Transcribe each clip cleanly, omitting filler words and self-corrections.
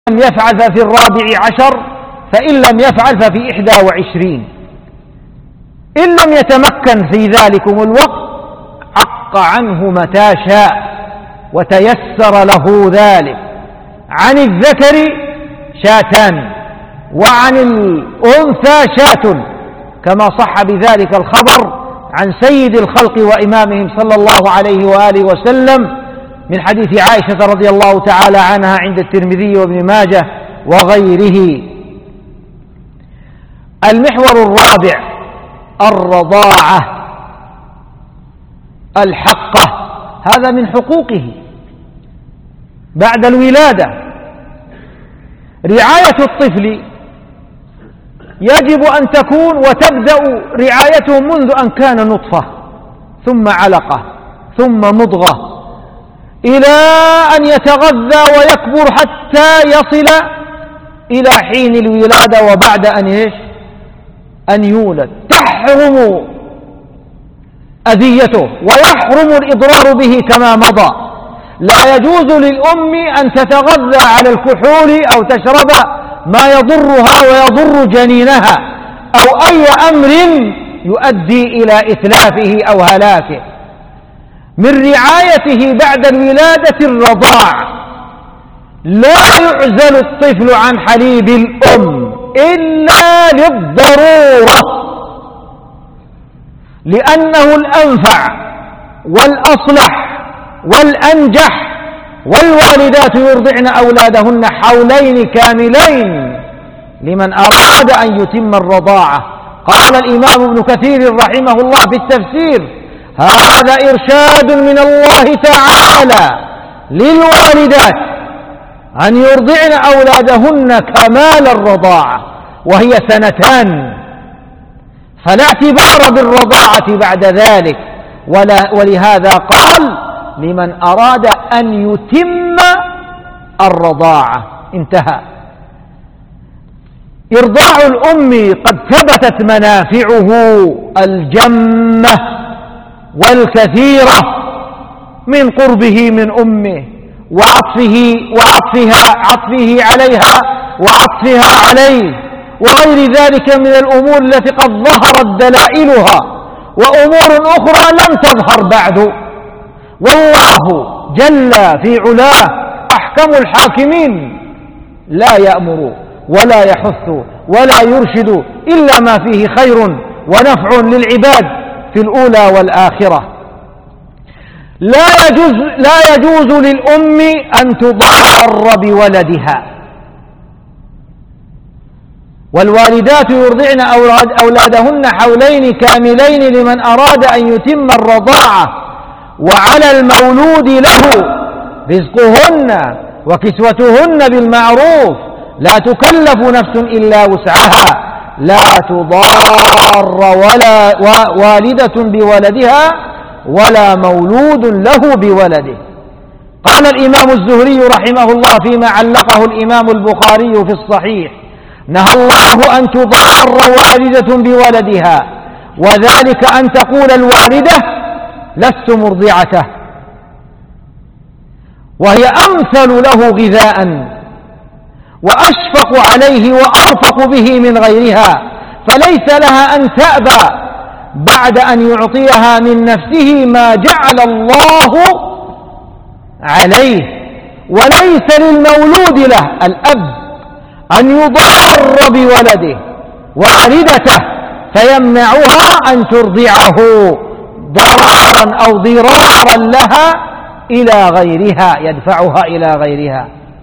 لم يفعل ففي 14، فإن لم يفعل ففي 21. إن لم يتمكن في ذلكم الوقت عق عنه متى شاء وتيسر له ذلك. عن الذكر شاتان وعن الأنثى شاة، كما صح بذلك الخبر عن سيد الخلق وإمامهم صلى الله عليه وآله وسلم من حديث عائشة رضي الله تعالى عنها عند الترمذي وابن ماجه وغيره. المحور الرابع الرضاعة الحقة، هذا من حقوقه بعد الولادة. رعاية الطفل يجب أن تكون وتبدأ رعايته منذ أن كان نطفة ثم علقة ثم مضغة إلى أن يتغذى ويكبر حتى يصل إلى حين الولادة وبعد أن يولد. تحرم أذيته ويحرم الإضرار به كما مضى. لا يجوز للأم أن تتغذى على الكحول أو تشرب ما يضرها ويضر جنينها أو أي أمر يؤدي إلى إتلافه أو هلاكه. من رعايته بعد الولادة الرضاع، لا يعزل الطفل عن حليب الأم إلا للضرورة، لأنه الأنفع والأصلح والأنجح. والوالدات يرضعن أولادهن حولين كاملين لمن أراد أن يتم الرضاعة. قال الإمام ابن كثير رحمه الله في التفسير: هذا إرشاد من الله تعالى للوالدات أن يرضعن أولادهن كمال الرضاعة وهي 2 سنين، فلا اعتبار بالرضاعة بعد ذلك. ولهذا قال: لمن أراد أن يتم الرضاعة. انتهى. إرضاع الأم قد ثبتت منافعه الجمة والكثيرة من قربه من أمه عطفه عليها وعطفها عليه وغير ذلك من الأمور التي قد ظهرت دلائلها، وأمور أخرى لم تظهر بعد. والله جل في علاه أحكم الحاكمين، لا يأمر ولا يحث ولا يرشد إلا ما فيه خير ونفع للعباد في الأولى والآخرة. لا يجوز للأم أن تضار بولدها. والوالدات يرضعن أولادهن حولين كاملين لمن أراد أن يتم الرضاعة. وعلى المولود له رزقهن وكسوتهن بالمعروف، لا تكلف نفس إلا وسعها. لا تضار والدة بولدها ولا مولود له بولده. قال الإمام الزهري رحمه الله فيما علقه الإمام البخاري في الصحيح: نهى الله أن تضار والدة بولدها، وذلك أن تقول الوالدة: لست مرضعته، وهي أمثل له غذاء وأشفق عليه وأرفق به من غيرها، فليس لها أن تأبى بعد أن يعطيها من نفسه ما جعل الله عليه. وليس للمولود له الأب أن يضار بولده والدته فيمنعها أن ترضعه ضررا أو ضرارا لها إلى غيرها، يدفعها إلى غيرها.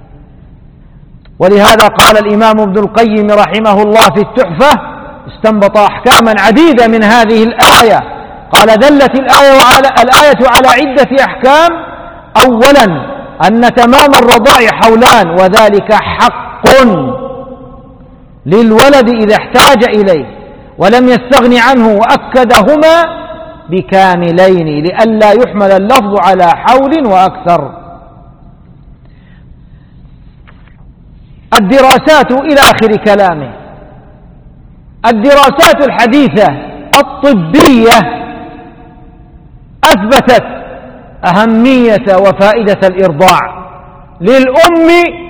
ولهذا قال الإمام ابن القيم رحمه الله في التحفة، استنبط أحكاما عديدة من هذه الآية. قال: دلت الآية على عدة أحكام. أولا أن تمام الرضاع حولان، وذلك حق للولد إذا احتاج إليه ولم يستغن عنه، وأكدهما بكاملين لئلا يحمل اللفظ على حول وأكثر. الدراسات إلى آخر كلامه. الدراسات الحديثة الطبية أثبتت أهمية وفائدة الإرضاع للأم